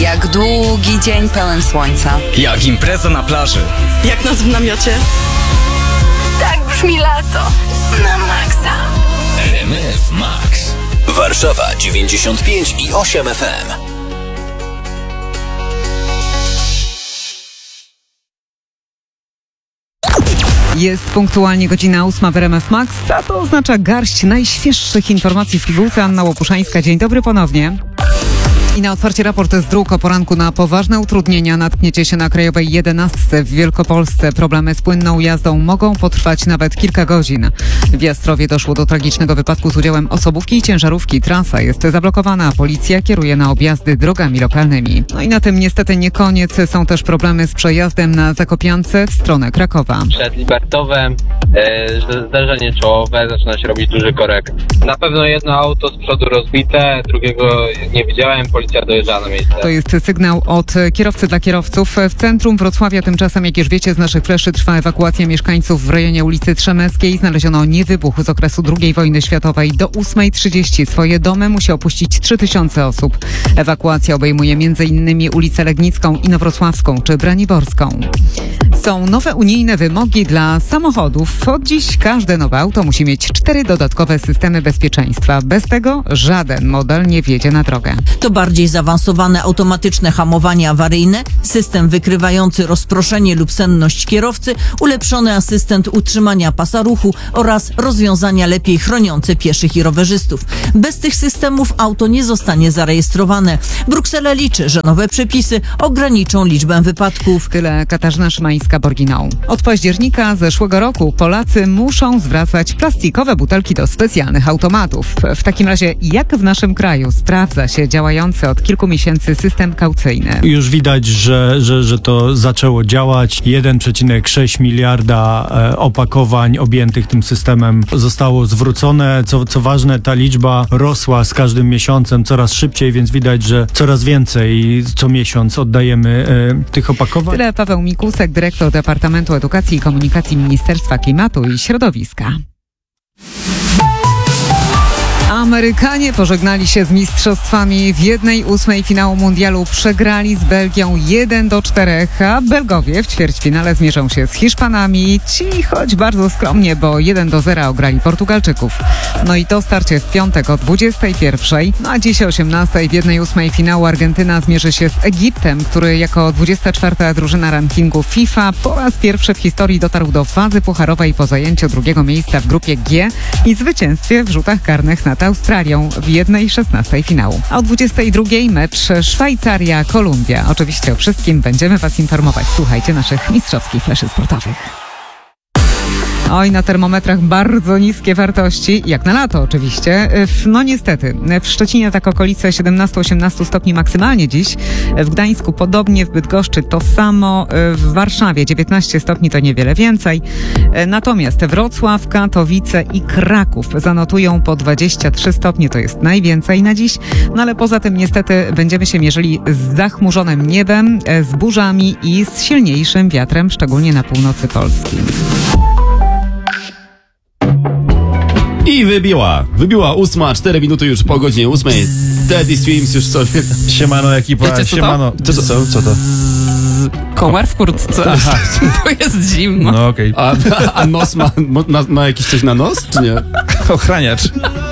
Jak długi dzień pełen słońca. Jak impreza na plaży. Jak nas w namiocie. Tak brzmi lato. Na maksa. RMF Max. Warszawa 95,8 FM. Jest punktualnie godzina 8 w RMF Max, a to oznacza garść najświeższych informacji w pigułce. Anna Łopuszańska, dzień dobry ponownie. I na otwarcie raport z dróg o poranku. Na poważne utrudnienia natkniecie się na Krajowej 11 w Wielkopolsce. Problemy z płynną jazdą mogą potrwać nawet kilka godzin. W Jastrowie doszło do tragicznego wypadku z udziałem osobówki i ciężarówki. Trasa jest zablokowana, a policja kieruje na objazdy drogami lokalnymi. No i na tym niestety nie koniec. Są też problemy z przejazdem na Zakopiance w stronę Krakowa. Przed Libertowem zderzenie czołowe, zaczyna się robić duży korek. Na pewno jedno auto z przodu rozbite, drugiego nie widziałem, policja dojeżdża na miejsce. To jest sygnał od kierowcy dla kierowców. W centrum Wrocławia tymczasem, jak już wiecie z naszych fleszy, trwa ewakuacja mieszkańców w rejonie ulicy Trzemeckiej. Znaleziono niewybuch z okresu II wojny światowej. Do 8:30 swoje domy musi opuścić 3000 osób. Ewakuacja obejmuje m.in. ulicę Legnicką, Inowrocławską czy Braniborską. Są nowe unijne wymogi dla samochodów. Od dziś każde nowe auto musi mieć 4 dodatkowe systemy bezpieczeństwa. Bez tego żaden model nie wjedzie na drogę. To bardziej zaawansowane automatyczne hamowanie awaryjne, system wykrywający rozproszenie lub senność kierowcy, ulepszony asystent utrzymania pasa ruchu oraz rozwiązania lepiej chroniące pieszych i rowerzystów. Bez tych systemów auto nie zostanie zarejestrowane. Bruksela liczy, że nowe przepisy ograniczą liczbę wypadków. Tyle Katarzyna Szymańska-Borginą. Od października zeszłego roku Polacy muszą zwracać plastikowe butelki do specjalnych automatów. W takim razie jak w naszym kraju sprawdza się działający od kilku miesięcy system kaucyjny? Już widać, że to zaczęło działać. 1,6 miliarda opakowań objętych tym systemem zostało zwrócone. Co ważne, ta liczba rosła z każdym miesiącem coraz szybciej, więc widać, że coraz więcej co miesiąc oddajemy tych opakowań. Tyle Paweł Mikusek, dyrektor Departamentu Edukacji i Komunikacji Ministerstwa Klimatu i Środowiska. Amerykanie pożegnali się z mistrzostwami. W 1/8 finału mundialu przegrali z Belgią 1-4, a Belgowie w ćwierćfinale zmierzą się z Hiszpanami. Ci choć bardzo skromnie, bo 1-0 ograli Portugalczyków. No i to starcie w piątek o 21:00, a dziś o 18:00 w 1/8 finału Argentyna zmierzy się z Egiptem, który jako 24. drużyna rankingu FIFA po raz pierwszy w historii dotarł do fazy pucharowej po zajęciu drugiego miejsca w grupie G i zwycięstwie w rzutach karnych nad Australią w 1/16 finału. A o 22:00 mecz Szwajcaria-Kolumbia. Oczywiście o wszystkim będziemy Was informować. Słuchajcie naszych mistrzowskich fleszy sportowych. Oj, na termometrach bardzo niskie wartości, jak na lato oczywiście. No niestety, w Szczecinie tak okolice 17-18 stopni maksymalnie dziś. W Gdańsku podobnie, w Bydgoszczy to samo. W Warszawie 19 stopni to niewiele więcej. Natomiast Wrocław, Katowice i Kraków zanotują po 23 stopnie, to jest najwięcej na dziś. No ale poza tym niestety będziemy się mierzyli z zachmurzonym niebem, z burzami i z silniejszym wiatrem, szczególnie na północy Polski. I wybiła 8, 4 minuty już po godzinie 8. Daddy Streams już sobie. Siemano ekipa, Wiecie, co siemano. Co to? Komar w kurtce. Aha. Bo jest zimno. No okej. A nos ma jakiś coś na nos, czy nie? Ochraniacz.